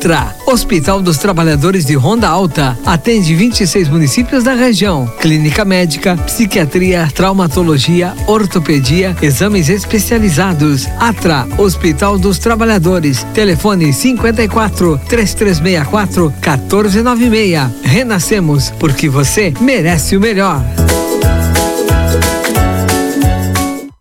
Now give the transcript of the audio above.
Atra, Hospital dos Trabalhadores de Ronda Alta, atende 26 municípios da região. Clínica médica, psiquiatria, traumatologia, ortopedia, exames especializados. Atra, Hospital dos Trabalhadores. Telefone 54 3364 1496. Renascemos porque você merece o melhor.